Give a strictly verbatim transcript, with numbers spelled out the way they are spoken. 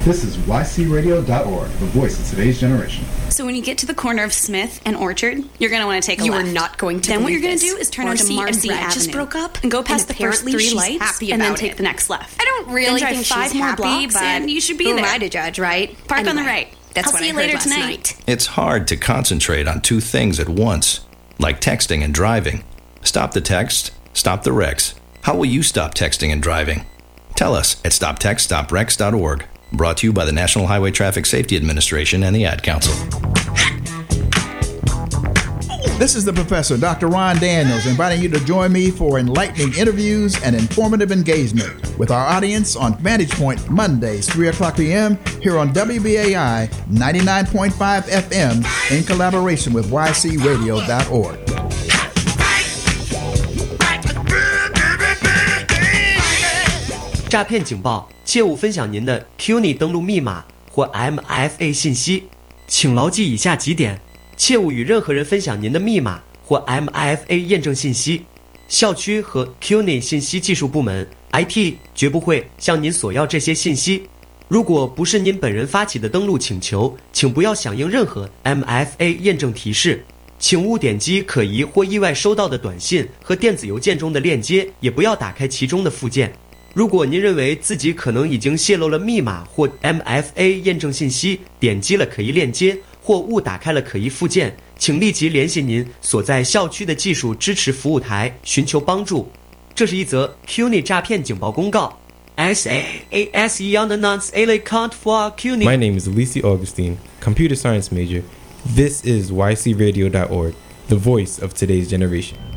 This is Y C radio dot org, the voice of today's generation. So when you get to the corner of Smith and Orchard, you're going to want to take a you left. You are not going to Then what you're going to to do is turn Marcy onto Marcy and Brad Avenue. just broke up and go past and the first three she's lights happy and then about take it. the next left. I don't really then drive think five she's more happy, blocks but and you should be who there. am I to judge, right? Park anyway, on the right. That's I'll what see I you heard later last tonight. night. It's hard to concentrate on two things at once, like texting and driving. Stop the text, stop the wrecks. How will you stop texting and driving? Tell us at stop text stop wrecks dot org. Brought to you by the National Highway Traffic Safety Administration and the Ad Council. This is the Professor, Doctor Ron Daniels, inviting you to join me for enlightening interviews and informative engagement with our audience on Vantage Point Mondays, three o'clock p.m. here on W B A I ninety-nine point five F M in collaboration with Y C radio dot org. 「诈骗警报！切勿分享您的 Q N I 登录密码或 M F A 信息，请牢记以下几点：切勿与任何人分享您的密码或 M F A 验证信息。校区和 Q N I 信息技术部门 I T 绝不会向您索要这些信息。如果不是您本人发起的登录请求，请不要响应任何 M F A 验证提示。请勿点击可疑或意外收到的短信和电子邮件中的链接，也不要打开其中的附件。如果您认为自己可能已经泄露了密码或 M F A 验证信息，点击了可疑链接或误打开了可疑附件，请立即联系您所在校区的技术支持服务台寻求帮助。这是一则 Q N I 诈骗警报公告。S A A S E Announce A account for Q N I. My name is Alicia Augustine, computer science major. This is Y C radio dot org, the voice of today's generation.